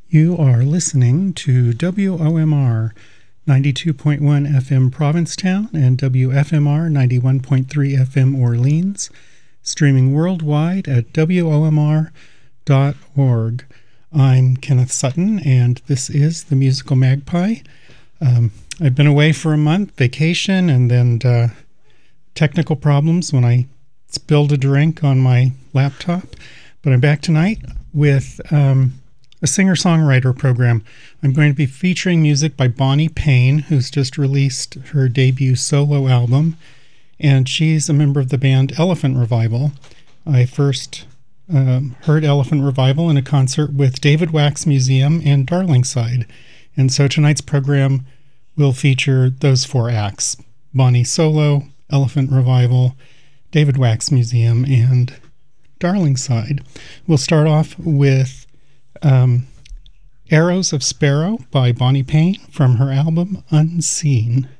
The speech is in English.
You are listening to WOMR 92.1 FM Provincetown and WFMR 91.3 FM Orleans, streaming worldwide at WOMR.org. I'm Kenneth Sutton, and this is the Musical Magpie. I've been away for a month, vacation, and then technical problems when I spilled a drink on my laptop. But I'm back tonight with a singer-songwriter program. I'm going to be featuring music by Bonnie Payne, who's just released her debut solo album, and she's a member of the band Elephant Revival. I first heard Elephant Revival in a concert with David Wax Museum and Darlingside, and so tonight's program will feature those four acts: Bonnie solo, Elephant Revival, David Wax Museum, and Darlingside. We'll start off with Arrows of Sparrow by Bonnie Payne from her album Unseen.